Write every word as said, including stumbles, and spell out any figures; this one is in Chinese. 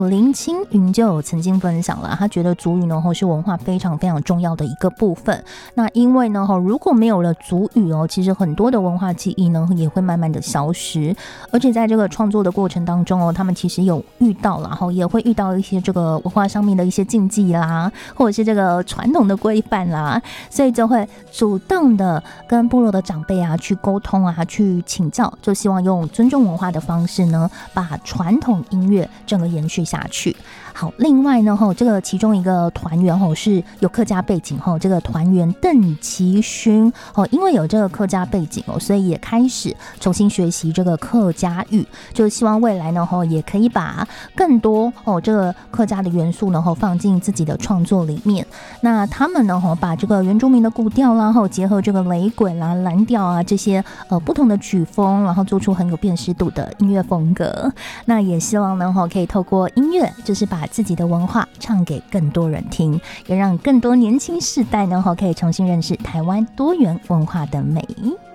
林青云就有曾经分享了，他觉得族语呢是文化非常非常重要的一个部分。那因为呢，如果没有了族语哦，其实很多的文化记忆呢也会慢慢的消失。而且在这个创作的过程当中哦，他们其实有遇到，然后也会遇到一些这个文化上面的一些禁忌啦，或者是这个传统的规范啦，所以就会主动的跟部落的长辈啊去沟通啊，去请教，就希望用尊重文化的方式呢，把传统音乐整个延续下去。好，另外呢，这个其中一个团员是有客家背景，这个团员邓其勋，因为有这个客家背景，所以也开始重新学习这个客家语，就希望未来呢也可以把更多这个客家的元素呢放进自己的创作里面。那他们呢把这个原住民的古调啦，结合这个雷鬼啦、蓝调啊这些呃不同的曲风，然后做出很有辨识度的音乐风格。那也希望呢可以透过音乐，就是把自己的文化唱给更多人听，也让更多年轻世代呢可以重新认识台湾多元文化的美。